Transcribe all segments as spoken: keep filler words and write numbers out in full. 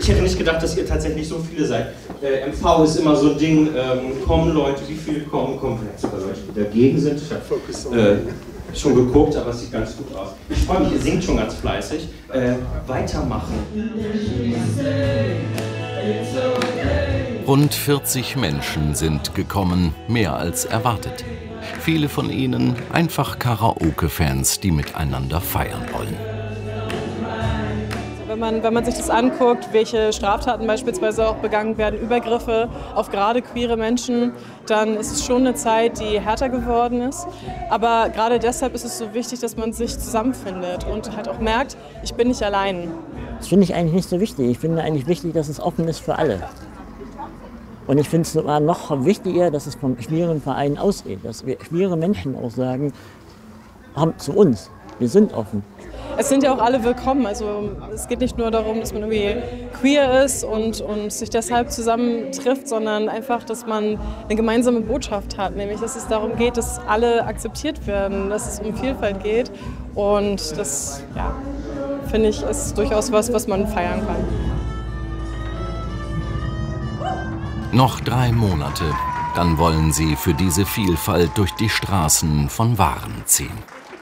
Ich hätte nicht gedacht, dass ihr tatsächlich so viele seid. Äh, M V ist immer so ein Ding, ähm, kommen Leute, wie viele kommen, kommen vielleicht sogar Leute, die dagegen sind. Ich habe äh, schon geguckt, aber es sieht ganz gut aus. Ich freue mich, ihr singt schon ganz fleißig. Äh, weitermachen. Rund vierzig Menschen sind gekommen, mehr als erwartet. Viele von ihnen einfach Karaoke-Fans, die miteinander feiern wollen. Wenn man, wenn man sich das anguckt, welche Straftaten beispielsweise auch begangen werden, Übergriffe auf gerade queere Menschen, dann ist es schon eine Zeit, die härter geworden ist. Aber gerade deshalb ist es so wichtig, dass man sich zusammenfindet und halt auch merkt, ich bin nicht allein. Das finde ich eigentlich nicht so wichtig. Ich finde eigentlich wichtig, dass es offen ist für alle. Und ich finde es sogar noch wichtiger, dass es vom queeren Verein ausgeht, dass wir queere Menschen auch sagen, kommt zu uns, wir sind offen. Es sind ja auch alle willkommen, also es geht nicht nur darum, dass man irgendwie queer ist und, und sich deshalb zusammentrifft, sondern einfach, dass man eine gemeinsame Botschaft hat, nämlich dass es darum geht, dass alle akzeptiert werden, dass es um Vielfalt geht und das, ja, finde ich, ist durchaus was, was man feiern kann. Noch drei Monate, dann wollen sie für diese Vielfalt durch die Straßen von Waren ziehen.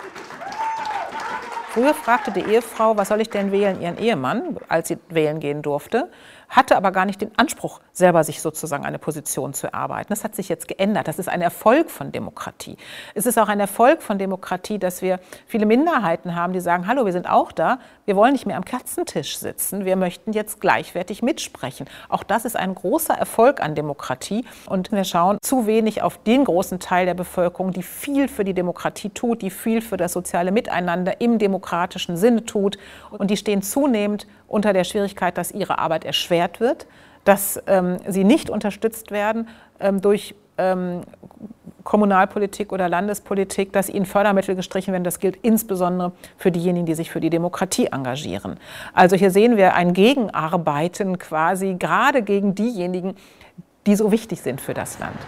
Früher fragte die Ehefrau, was soll ich denn wählen, ihren Ehemann, als sie wählen gehen durfte, hatte aber gar nicht den Anspruch, selber sich sozusagen eine Position zu erarbeiten. Das hat sich jetzt geändert. Das ist ein Erfolg von Demokratie. Es ist auch ein Erfolg von Demokratie, dass wir viele Minderheiten haben, die sagen, hallo, wir sind auch da, wir wollen nicht mehr am Katzentisch sitzen, wir möchten jetzt gleichwertig mitsprechen. Auch das ist ein großer Erfolg an Demokratie. Und wir schauen zu wenig auf den großen Teil der Bevölkerung, die viel für die Demokratie tut, die viel für das soziale Miteinander im demokratischen Sinne tut. Und die stehen zunehmend unter der Schwierigkeit, dass ihre Arbeit erschwert wird, dass ähm, sie nicht unterstützt werden ähm, durch ähm, Kommunalpolitik oder Landespolitik, dass ihnen Fördermittel gestrichen werden. Das gilt insbesondere für diejenigen, die sich für die Demokratie engagieren. Also hier sehen wir ein Gegenarbeiten quasi gerade gegen diejenigen, die so wichtig sind für das Land.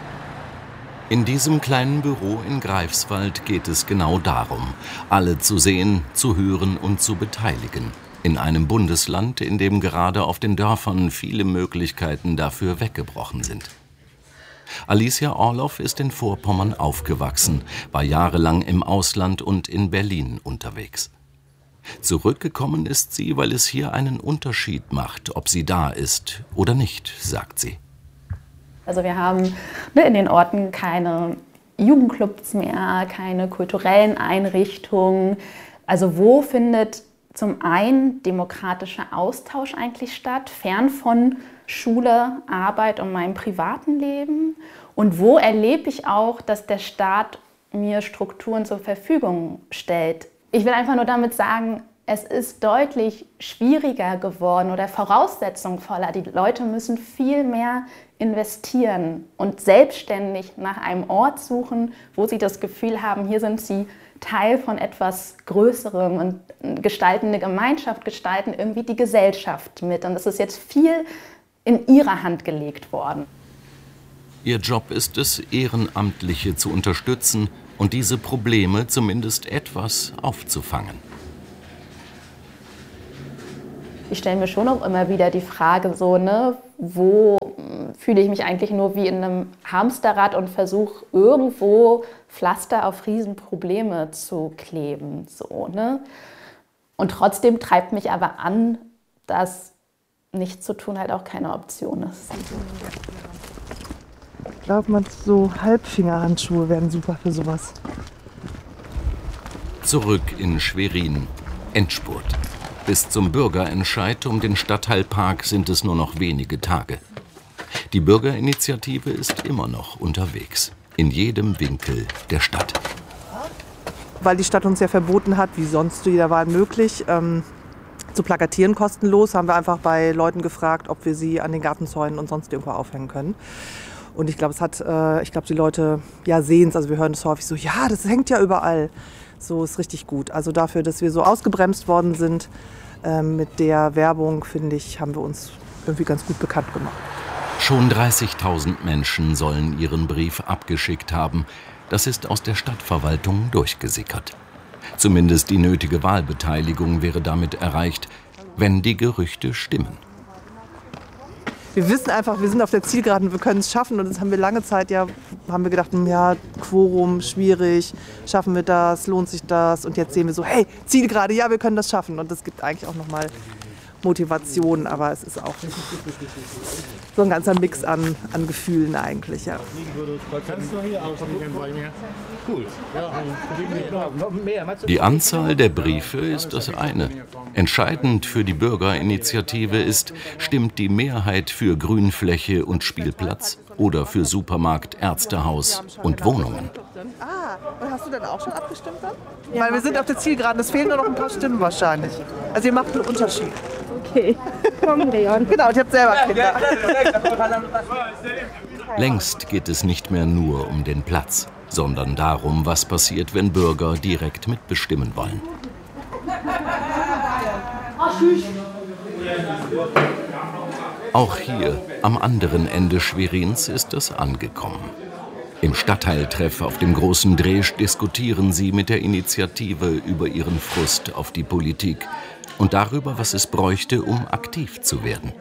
In diesem kleinen Büro in Greifswald geht es genau darum, alle zu sehen, zu hören und zu beteiligen. In einem Bundesland, in dem gerade auf den Dörfern viele Möglichkeiten dafür weggebrochen sind. Alicia Orloff ist in Vorpommern aufgewachsen, war jahrelang im Ausland und in Berlin unterwegs. Zurückgekommen ist sie, weil es hier einen Unterschied macht, ob sie da ist oder nicht, sagt sie. Also wir haben ne, in den Orten keine Jugendclubs mehr, keine kulturellen Einrichtungen. Also wo findet zum einen demokratischer Austausch eigentlich statt, fern von Schule, Arbeit und meinem privaten Leben? Und wo erlebe ich auch, dass der Staat mir Strukturen zur Verfügung stellt? Ich will einfach nur damit sagen, es ist deutlich schwieriger geworden oder voraussetzungsvoller. Die Leute müssen viel mehr investieren und selbstständig nach einem Ort suchen, wo sie das Gefühl haben, hier sind sie Teil von etwas Größerem und gestalten eine Gemeinschaft, gestalten irgendwie die Gesellschaft mit. Und das ist jetzt viel in ihre Hand gelegt worden. Ihr Job ist es, Ehrenamtliche zu unterstützen und diese Probleme zumindest etwas aufzufangen. Ich stelle mir schon auch immer wieder die Frage, so, ne, wo fühle ich mich eigentlich nur wie in einem Hamsterrad und versuche irgendwo Pflaster auf Riesenprobleme zu kleben. So, ne? Und trotzdem treibt mich aber an, dass nichts zu tun halt auch keine Option ist. Ich glaube, man so Halbfingerhandschuhe wären super für sowas. Zurück in Schwerin. Endspurt. Bis zum Bürgerentscheid um den Stadtteilpark sind es nur noch wenige Tage. Die Bürgerinitiative ist immer noch unterwegs. In jedem Winkel der Stadt. Weil die Stadt uns ja verboten hat, wie sonst zu jeder Wahl möglich, ähm, zu plakatieren kostenlos, haben wir einfach bei Leuten gefragt, ob wir sie an den Gartenzäunen und sonst irgendwo aufhängen können. Und ich glaube, es hat, äh, ich glaube, die Leute ja sehen es, also wir hören es häufig so, ja, das hängt ja überall. So ist richtig gut. Also dafür, dass wir so ausgebremst worden sind äh, mit der Werbung, finde ich, haben wir uns irgendwie ganz gut bekannt gemacht. Schon dreißigtausend Menschen sollen ihren Brief abgeschickt haben. Das ist aus der Stadtverwaltung durchgesickert. Zumindest die nötige Wahlbeteiligung wäre damit erreicht, wenn die Gerüchte stimmen. wir wissen einfach, wir sind auf der Zielgeraden, wir können es schaffen. Und das haben wir lange Zeit, ja, haben wir gedacht, ja, Quorum, schwierig, schaffen wir das, lohnt sich das? Und jetzt sehen wir so, hey, Zielgerade, ja, wir können das schaffen. Und das gibt eigentlich auch nochmal Motivation, aber es ist auch so ein ganzer Mix an, an Gefühlen eigentlich, ja. Die Anzahl der Briefe ist das eine. Entscheidend für die Bürgerinitiative ist, stimmt die Mehrheit für Grünfläche und Spielplatz oder für Supermarkt, Ärztehaus und Wohnungen. Ah, und hast du dann auch schon abgestimmt dann? Ja. Weil wir sind auf der Zielgeraden, es fehlen nur noch ein paar Stimmen wahrscheinlich. Also ihr macht einen Unterschied. Okay, komm Leon. Genau, ich habe selber Kinder. Längst geht es nicht mehr nur um den Platz, sondern darum, was passiert, wenn Bürger direkt mitbestimmen wollen. Auch hier, am anderen Ende Schwerins, ist es angekommen. Im Stadtteiltreff auf dem Großen Dresch diskutieren sie mit der Initiative über ihren Frust auf die Politik und darüber, was es bräuchte, um aktiv zu werden.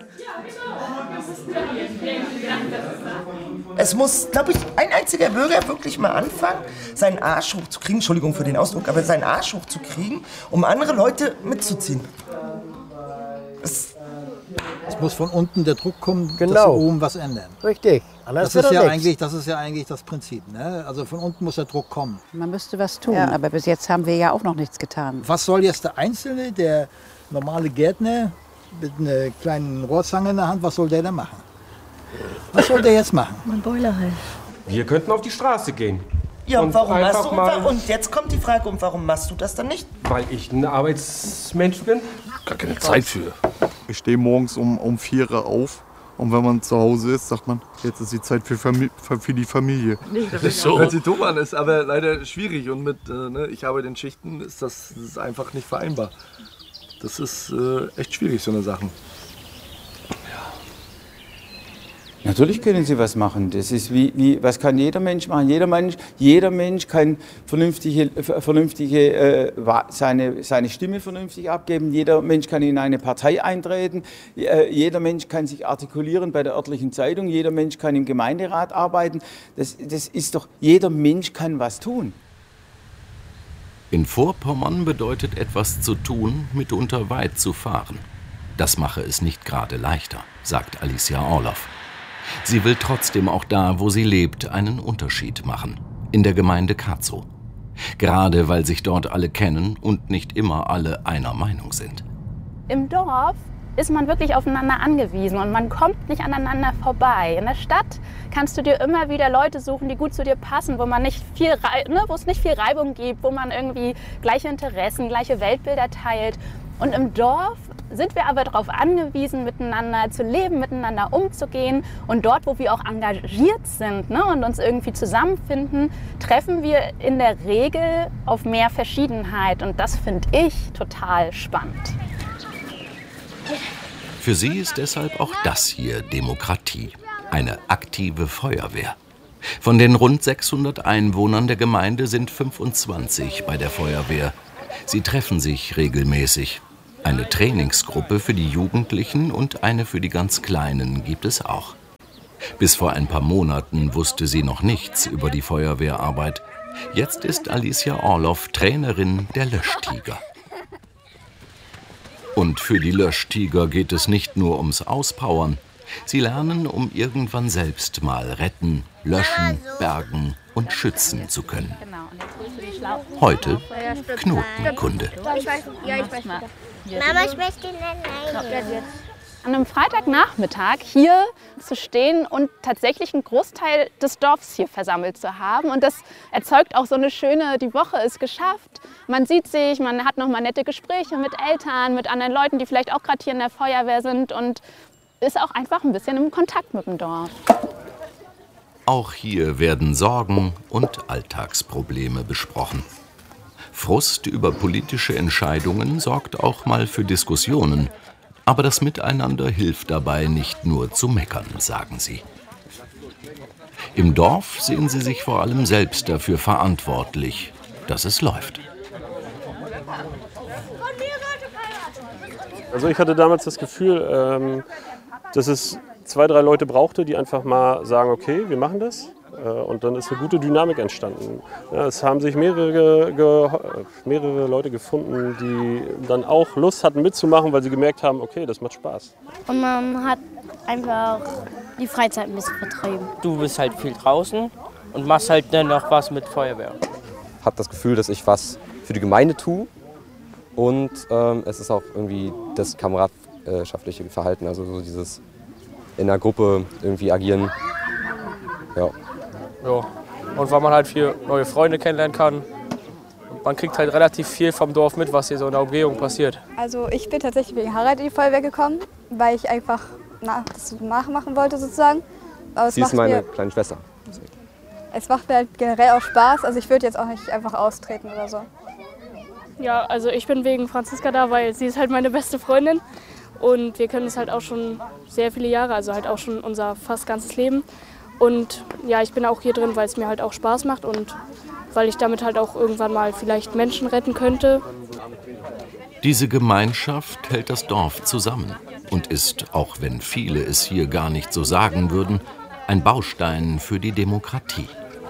Es muss, glaube ich, ein einziger Bürger wirklich mal anfangen, seinen Arsch hochzukriegen, Entschuldigung für den Ausdruck, aber seinen Arsch hochzukriegen, um andere Leute mitzuziehen. Es, es muss von unten der Druck kommen, genau, dass sie oben was ändern. Richtig. Das ist, ja eigentlich, das ist ja eigentlich das Prinzip. Ne? Also von unten muss der Druck kommen. Man müsste was tun, ja. aber bis jetzt haben wir ja auch noch nichts getan. Was soll jetzt der Einzelne, der normale Gärtner mit einer kleinen Rohrzange in der Hand, was soll der da machen? Was soll der jetzt machen? Mein Boiler halt. Wir könnten auf die Straße gehen. Ja, und, und warum machst du, und, mal, und jetzt kommt die Frage, und warum machst du das dann nicht? Weil ich ein Arbeitsmensch bin. Gar keine Zeit für. Ich stehe morgens um, um vier Uhr auf. Und wenn man zu Hause ist, sagt man, jetzt ist die Zeit für, Famili für die Familie. Nee, das ist so. Hört sich dumm an, ist aber leider schwierig. Und mit, äh, ne, ich arbeite in Schichten, ist das, das ist einfach nicht vereinbar. Das ist äh, echt schwierig, so eine Sache. Natürlich können sie was machen. Das ist wie, wie, was kann jeder Mensch machen? Jeder Mensch, jeder Mensch kann vernünftige, vernünftige, äh, seine, seine Stimme vernünftig abgeben. Jeder Mensch kann in eine Partei eintreten. Äh, jeder Mensch kann sich artikulieren bei der örtlichen Zeitung. Jeder Mensch kann im Gemeinderat arbeiten. Das, das ist doch, jeder Mensch kann was tun. In Vorpommern bedeutet etwas zu tun, mitunter weit zu fahren. Das mache es nicht gerade leichter, sagt Alicia Orloff. Sie will trotzdem auch da, wo sie lebt, einen Unterschied machen. In der Gemeinde Kazow. Gerade weil sich dort alle kennen und nicht immer alle einer Meinung sind. Im Dorf ist man wirklich aufeinander angewiesen und man kommt nicht aneinander vorbei. In der Stadt kannst du dir immer wieder Leute suchen, die gut zu dir passen, wo man nicht viel, ne, wo es nicht viel Reibung gibt, wo man irgendwie gleiche Interessen, gleiche Weltbilder teilt. Und im Dorf sind wir aber darauf angewiesen, miteinander zu leben, miteinander umzugehen. Und dort, wo wir auch engagiert sind, ne, und uns irgendwie zusammenfinden, treffen wir in der Regel auf mehr Verschiedenheit. Und das finde ich total spannend. Für sie ist deshalb auch das hier Demokratie. Eine aktive Feuerwehr. Von den rund sechshundert Einwohnern der Gemeinde sind fünfundzwanzig bei der Feuerwehr. Sie treffen sich regelmäßig. Eine Trainingsgruppe für die Jugendlichen und eine für die ganz Kleinen gibt es auch. Bis vor ein paar Monaten wusste sie noch nichts über die Feuerwehrarbeit. Jetzt ist Alicia Orloff Trainerin der Löschtiger. Und für die Löschtiger geht es nicht nur ums Auspowern. Sie lernen, um irgendwann selbst mal retten, löschen, bergen und schützen zu können. Heute Knotenkunde. Mama, ich möchte nein. An einem Freitagnachmittag hier zu stehen und tatsächlich einen Großteil des Dorfs hier versammelt zu haben. Und das erzeugt auch so eine schöne, die Woche ist geschafft. Man sieht sich, man hat nochmal nette Gespräche mit Eltern, mit anderen Leuten, die vielleicht auch gerade hier in der Feuerwehr sind und ist auch einfach ein bisschen im Kontakt mit dem Dorf. Auch hier werden Sorgen und Alltagsprobleme besprochen. Frust über politische Entscheidungen sorgt auch mal für Diskussionen. Aber das Miteinander hilft dabei, nicht nur zu meckern, sagen sie. Im Dorf sehen sie sich vor allem selbst dafür verantwortlich, dass es läuft. Also ich hatte damals das Gefühl, ähm, dass es zwei, drei Leute brauchte, die einfach mal sagen, okay, wir machen das. Und dann ist eine gute Dynamik entstanden. Ja, es haben sich mehrere, ge, mehrere Leute gefunden, die dann auch Lust hatten mitzumachen, weil sie gemerkt haben, okay, das macht Spaß. Und man hat einfach die Freizeit ein bisschen vertrieben. Du bist halt viel draußen und machst halt dann noch was mit Feuerwehr. Ich habe das Gefühl, dass ich was für die Gemeinde tue und ähm, es ist auch irgendwie das kameradschaftliche Verhalten, also so dieses in der Gruppe irgendwie agieren. Ja. Ja. Und weil man halt viele neue Freunde kennenlernen kann. Und man kriegt halt relativ viel vom Dorf mit, was hier so in der Umgebung passiert. Also ich bin tatsächlich wegen Harald in die Feuerwehr gekommen, weil ich einfach na, das nachmachen wollte sozusagen. Aber es Sie ist macht meine mir, kleine Schwester. es macht mir halt generell auch Spaß. Also ich würde jetzt auch nicht einfach austreten oder so. Ja, also ich bin wegen Franziska da, weil sie ist halt meine beste Freundin. Und wir kennen es halt auch schon sehr viele Jahre, also halt auch schon unser fast ganzes Leben. Und ja, ich bin auch hier drin, weil es mir halt auch Spaß macht und weil ich damit halt auch irgendwann mal vielleicht Menschen retten könnte. Diese Gemeinschaft hält das Dorf zusammen und ist, auch wenn viele es hier gar nicht so sagen würden, ein Baustein für die Demokratie.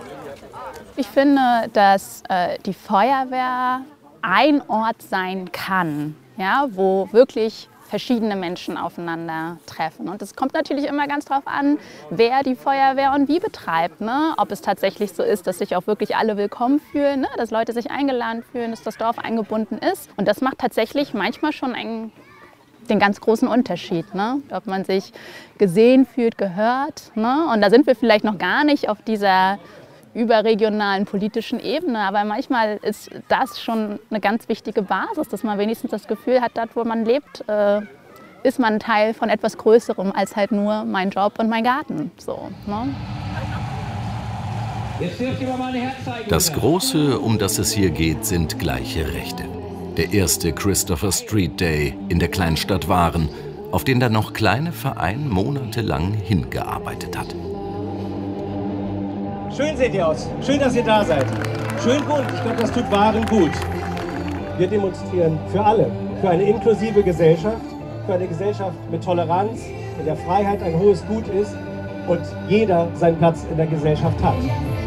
Ich finde, dass äh, die Feuerwehr ein Ort sein kann, ja, wo wirklich verschiedene Menschen aufeinandertreffen. Und es kommt natürlich immer ganz drauf an, wer die Feuerwehr und wie betreibt. Ne? Ob es tatsächlich so ist, dass sich auch wirklich alle willkommen fühlen, ne? Dass Leute sich eingeladen fühlen, dass das Dorf eingebunden ist. Und das macht tatsächlich manchmal schon einen, den ganz großen Unterschied. Ne? Ob man sich gesehen fühlt, gehört. Ne? Und da sind wir vielleicht noch gar nicht auf dieser überregionalen politischen Ebene, aber manchmal ist das schon eine ganz wichtige Basis, dass man wenigstens das Gefühl hat, dort wo man lebt, äh, ist man Teil von etwas Größerem als halt nur mein Job und mein Garten. So, ne? Das Große, um das es hier geht, sind gleiche Rechte. Der erste Christopher Street Day in der Kleinstadt Waren, auf den der noch kleine Verein monatelang hingearbeitet hat. Schön seht ihr aus. Schön, dass ihr da seid. Schön bunt. Ich glaube, das tut Waren gut. Wir demonstrieren für alle. Für eine inklusive Gesellschaft. Für eine Gesellschaft mit Toleranz, in der Freiheit ein hohes Gut ist und jeder seinen Platz in der Gesellschaft hat.